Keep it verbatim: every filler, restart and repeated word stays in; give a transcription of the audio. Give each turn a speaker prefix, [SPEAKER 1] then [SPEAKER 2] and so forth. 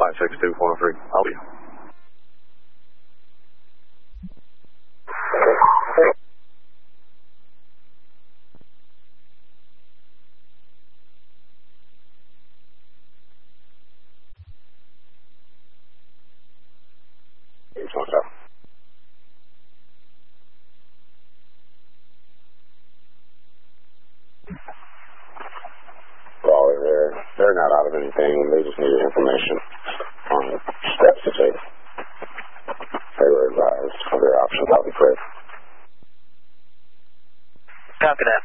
[SPEAKER 1] five six two four three. I'll be. What's up? Well, they're, they're not out of anything. They just needed information on steps to take. They were advised of their options. I'll be great.
[SPEAKER 2] Copy that.